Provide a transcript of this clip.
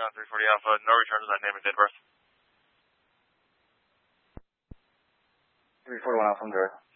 Recon 340 Alpha, no return to dynamic dead berth. 341 Alpha, I'm direct.